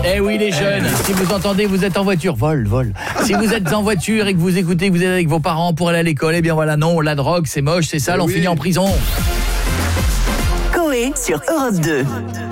Eh oui les jeunes, si vous entendez, vous êtes en voiture, vol. Si vous êtes en voiture et que vous écoutez, que vous êtes avec vos parents pour aller à l'école, eh bien voilà, non, la drogue c'est moche, c'est sale, on finit en prison. Coé sur Europe 2.